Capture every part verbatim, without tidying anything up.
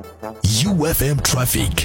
U F M traffic.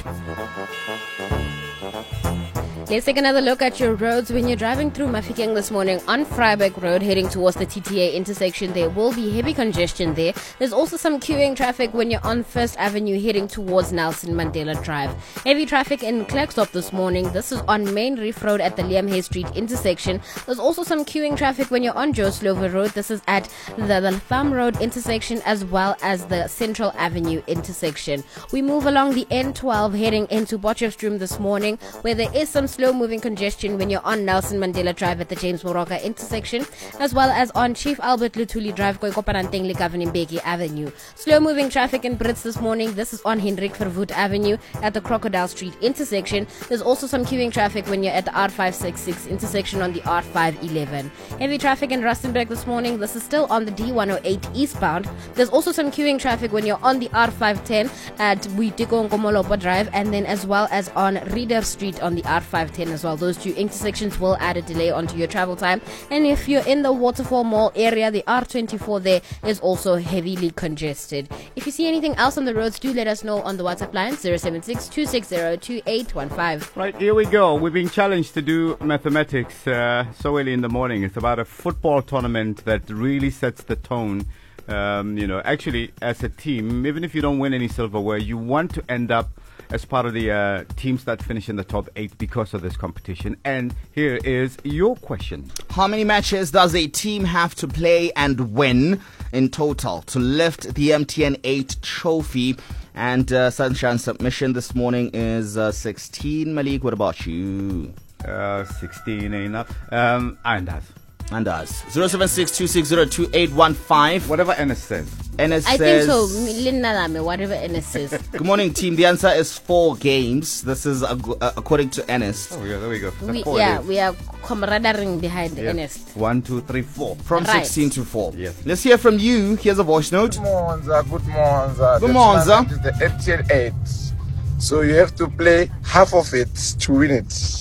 Let's take another look at your roads. When you're driving through Mafikeng this morning on Vryburg Road heading towards the T T A intersection, there will be heavy congestion there. There's also some queuing traffic when you're on First Avenue heading towards Nelson Mandela Drive. Heavy traffic in Klerksdorp this morning. This is on Main Reef Road at the Liam Hay Street intersection. There's also some queuing traffic when you're on Joe Slover Road. This is at the, the Farm Road intersection as well as the Central Avenue intersection. We move along the N twelve heading into Potchefstroom this morning, where there is some slow-moving congestion when you're on Nelson Mandela Drive at the James Moroka intersection, as well as on Chief Albert Luthuli Drive going Kopananteng le Gavin Mbeki Avenue. Slow-moving traffic in Brits this morning. This is on Hendrik Verwoerd Avenue at the Crocodile Street intersection. There's also some queuing traffic when you're at the R five sixty-six intersection on the R five eleven. Heavy traffic in Rustenburg this morning. This is still on the D one oh eight eastbound. There's also some queuing traffic when you're on the R five ten at Buitiko Nkomolopo Drive, and then as well as on Reader Street on the R five ten as well. Those two intersections will add a delay onto your travel time. And if you're in the Waterfall Mall area, the R twenty-four there is also heavily congested. If you see anything else on the roads, do let us know on the WhatsApp line zero seven six, two six zero, two eight one five. Right, here we go. We're being challenged to do mathematics uh, so early in the morning. It's about a football tournament that really sets the tone. Um, you know, actually, as a team, even if you don't win any silverware, you want to end up as part of the uh, teams that finish in the top eight because of this competition. And here is your question. How many matches does a team have to play and win in total to lift the M T N eight trophy? And uh, Sunshine's submission this morning is uh, sixteen. Malik, what about you? Uh, sixteen ain't enough. Um, and us. And us. zero seven six, two six zero, two eight one five. Whatever Ennis says. Ennis I says, think so. Linalame, whatever Ennis says. Good morning, team. The answer is four games. This is uh, uh, according to Ennis. Oh, yeah, there we go. We, four yeah, days. we are camaraderie behind Yeah. Ennis. One, two, three, four. From Right. sixteen to four. Yes. Let's hear from you. Here's a voice note. Good morning, sir. Good morning, sir. Good The morning, sir. tournament is the M T N eight. So you have to play half of it to win it.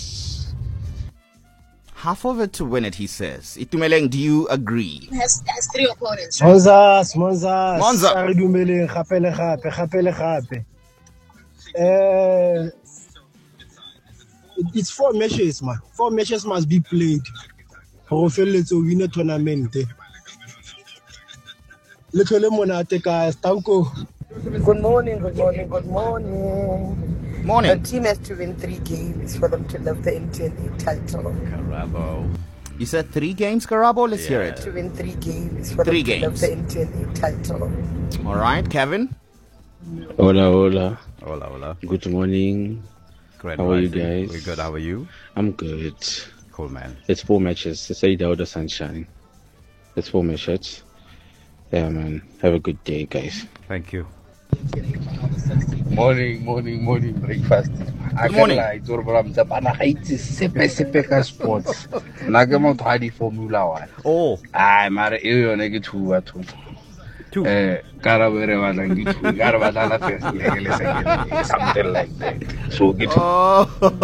Half of it to win it, he says. Itumeleng, do you agree? Has, has three opponents. Monzas, Monzas. Monza. Sa re dumeleng gape le gape, gape le gape. Eh, it's four matches, man. Four matches must be played for felletso to win a tournament. Le tlhole monate ka Stanko. Good morning, good morning, good morning. The Morning. team has to win three games for them to lift the M T N eight title. Bravo. You said three games, Karabo? Let's hear it. To win three games for Three them games. to lift the M T N eight title. All right, Kevin. Hola, hola. Hola, hola. Good morning. Great How are you rising. guys? We're good. How are you? I'm good. Cool, man. It's four matches. It's eight out of sunshine. It's four matches. Yeah, man. Have a good day, guys. Thank you. Morning, morning, morning breakfast. I morning. Like sepe sepe ka sports. Na ke motho a di Formula One. Oh, Ai mara e yone ke two batho. Two. Eh karabo re batlang ke two. Karabo batla la first leg le second leg, something like that. So ke two. oh.